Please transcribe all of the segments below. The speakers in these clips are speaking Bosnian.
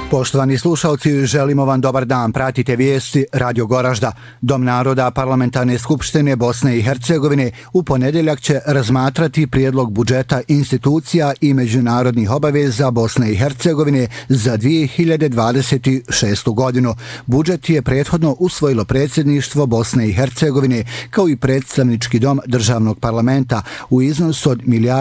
Poštovani slušalci, želimo vam dobar dan. Pratite vijesti Radio Goražda. Dom naroda Parlamentarne skupštine Bosne i Hercegovine u ponedjeljak će razmatrati prijedlog budžeta institucija i međunarodnih obaveza Bosne i Hercegovine za 2026. godinu. Budžet je prethodno usvojilo predsjedništvo Bosne i Hercegovine kao i predstavnički dom državnog parlamenta u iznosu od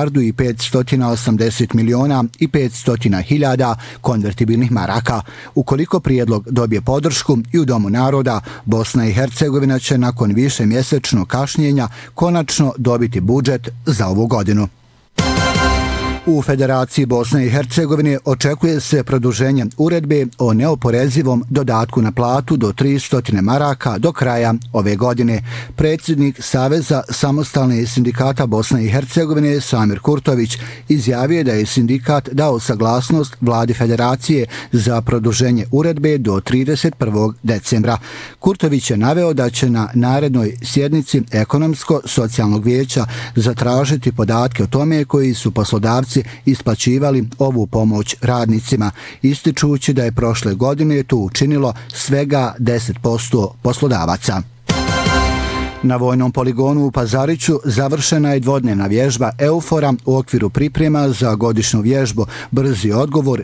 1.580.500.000 konvertibilnih maraka. Ukoliko prijedlog dobije podršku i u Domu naroda, Bosna i Hercegovina će nakon višemjesečnog kašnjenja konačno dobiti budžet za ovu godinu. U Federaciji Bosne i Hercegovine očekuje se produženje uredbe o neoporezivom dodatku na platu do 300 maraka do kraja ove godine. Predsjednik Saveza samostalnih sindikata Bosne i Hercegovine Samir Kurtović izjavio da je sindikat dao saglasnost vladi Federacije za produženje uredbe do 31. decembra. Kurtović je naveo da će na narednoj sjednici Ekonomsko-socijalnog vijeća zatražiti podatke o tome koji su poslodavci isplaćivali ovu pomoć radnicima, ističući da je prošle godine to učinilo svega 10% poslodavaca. Na vojnom poligonu u Pazariću završena je dvodnevna vježba EUFOR-a u okviru priprema za godišnju vježbu Brzi odgovor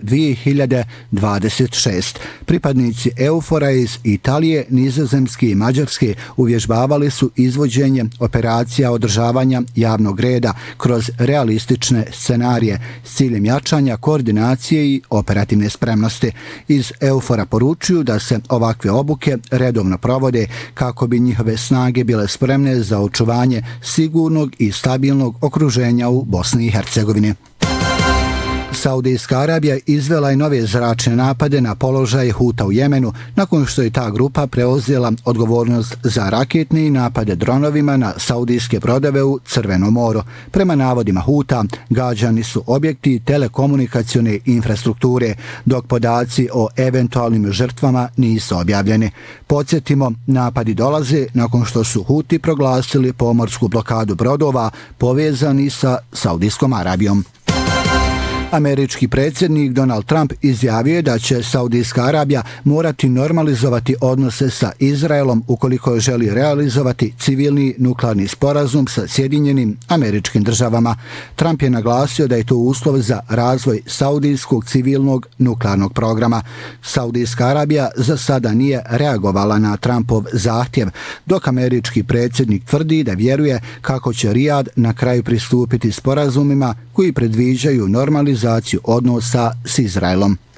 2026. Pripadnici EUFOR-a iz Italije, Nizozemske i Mađarske uvježbavali su izvođenje operacija održavanja javnog reda kroz realistične scenarije s ciljem jačanja koordinacije i operativne spremnosti. Iz EUFOR-a poručuju da se ovakve obuke redovno provode kako bi njihove snage bile spremne za očuvanje sigurnog i stabilnog okruženja u Bosni i Hercegovini. Saudijska Arabija izvela je nove zračne napade na položaje Huta u Jemenu nakon što je ta grupa preuzela odgovornost za raketne napade dronovima na saudijske brodove u Crvenom moru. Prema navodima Huta, gađani su objekti telekomunikacione infrastrukture, dok podaci o eventualnim žrtvama nisu objavljeni. Podsjetimo, napadi dolaze nakon što su Huti proglasili pomorsku blokadu brodova povezani sa Saudijskom Arabijom. Američki predsjednik Donald Trump izjavio je da će Saudijska Arabija morati normalizovati odnose sa Izraelom ukoliko želi realizovati civilni nuklearni sporazum sa Sjedinjenim Američkim Državama. Trump je naglasio da je to uslov za razvoj saudijskog civilnog nuklearnog programa. Saudijska Arabija za sada nije reagovala na Trumpov zahtjev, dok američki predsjednik tvrdi da vjeruje kako će Rijad na kraju pristupiti sporazumima koji predviđaju normalizaciju odnosa s Izraelom.